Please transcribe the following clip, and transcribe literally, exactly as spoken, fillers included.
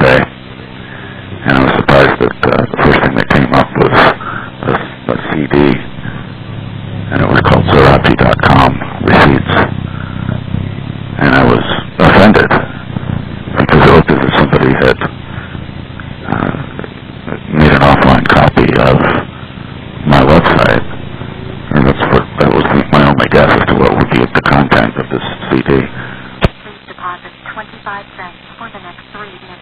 day. And I was surprised that uh, the first thing that came up was a, a C D, and it was called Zerachi dot com Receipts. And I was offended, because it looked as if somebody had uh, made an offline copy of my website. And that's what, that was my only guess as to what would be the content of this C D. Please deposit twenty-five cents for the next three minutes.